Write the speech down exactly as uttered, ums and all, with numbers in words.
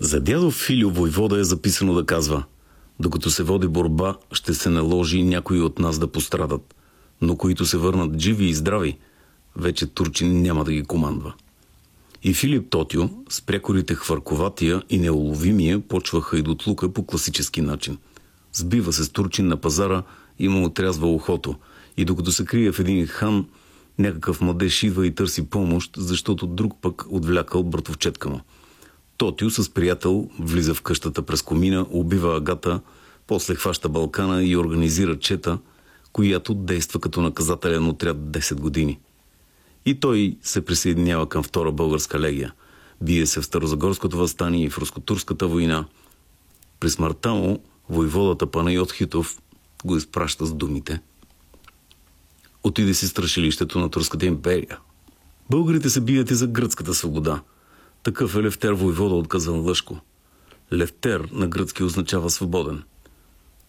За дядо Филио войвода е записано да казва: докато се води борба, ще се наложи някои от нас да пострадат, но които се върнат живи и здрави, вече Турчин няма да ги командва. И Филип Тотио с прякорите хвърковатия и неуловимия почваха и дотлука по класически начин. Сбива се с Турчин на пазара и му отрязва ухото, и докато се крие в един хан, някакъв младеж идва и търси помощ, защото друг пък отвлякал братовчетка му. Тотио с приятел влиза в къщата през комина, убива агата, после хваща Балкана и организира чета, която действа като наказателен отряд десет години. И той се присъединява към Втора българска легия. Бие се в Старозагорското въстание и в Руско-турската война. При смъртта му войводата Панайот Хитов го изпраща с думите: отиде си страшилището на Турската империя. Българите се бият и за гръцката свобода. Такъв е Левтер войвода от Казанлъшко. Левтер на гръцки означава свободен.